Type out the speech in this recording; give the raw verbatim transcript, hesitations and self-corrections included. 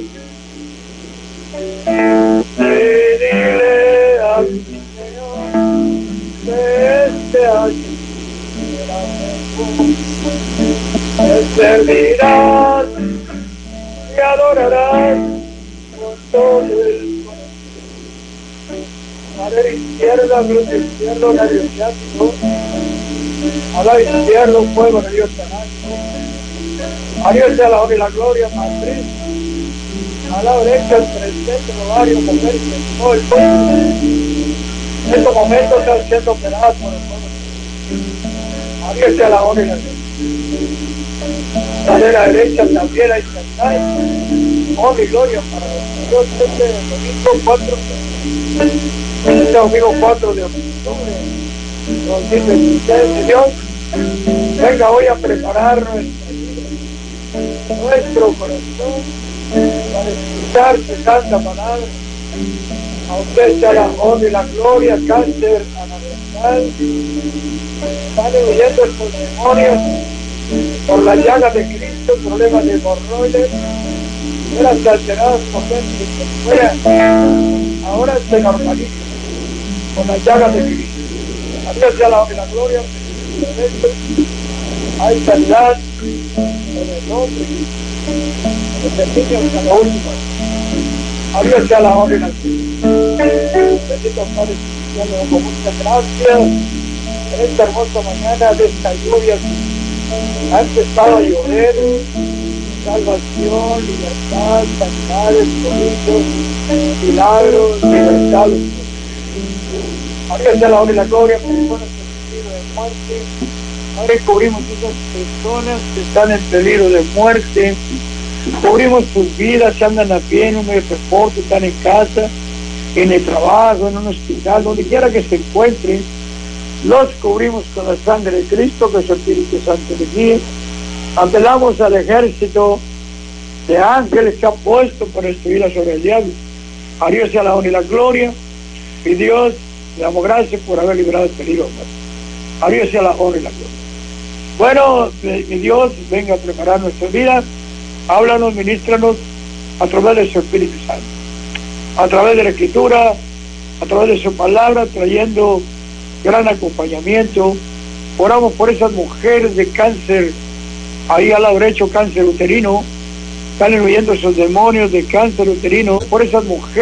Pedirle al Señor que este año te servirás y adorarás con todo el corazón. A la izquierda, cruz izquierda, la derecha, a la izquierda, un fuego de Dios sanado. A Dios sea la honra y la gloria, Madrid. A la derecha, el presente, varios momentos, todo el mundo. En estos momentos están siendo operados por el pueblo. A Dios sea la honra y la gloria. A la derecha también hay que honra y gloria para Dios. Este domingo cuatro, este domingo cuatro de octubre, dos mil veintiséis, Dios, venga hoy a preparar nuestra vida, nuestro corazón, para escuchar su santa palabra. A usted sea la honra y la gloria, cáncer anadental. Están huyendo estos demonios por la llaga de Cristo, problemas de hemorroides, eran alteradas por dentro y por fuera. Ahora se normaliza con la llaga de Cristo. A Dios sea la honra y la gloria. Hay sanidad en el nombre de niños hasta la última. A Dios sea la honra y la gloria. Bendito Padre Celestial, con muchas gracias en esta hermosa mañana de esta lluvia. Ha empezado a llover, salvación, libertad, sanidades, prodigios, milagros, libertad. A Dios sea la honra y la gloria, personas en peligro de muerte. Ahora cubrimos esas personas que están en peligro de muerte. Cubrimos sus vidas, se andan a pie en un medio de transporte, están en casa, en el trabajo, en un hospital, donde quiera que se encuentren. Los cubrimos con la sangre de Cristo, que es el Espíritu Santo de guía. Apelamos al ejército de ángeles que ha puesto para destruir sobre el diablo. A Dios sea la honra y la gloria. Y Dios, le damos gracias por haber librado el peligro. A Dios sea la honra y la gloria. Bueno, mi Dios, venga a preparar nuestra vida. Háblanos, ministranos a través de su Espíritu Santo, a través de la Escritura, a través de su palabra, trayendo gran acompañamiento. Oramos por esas mujeres de cáncer, ahí al lado derecho, cáncer uterino, están huyendo esos demonios de cáncer uterino, por esas mujeres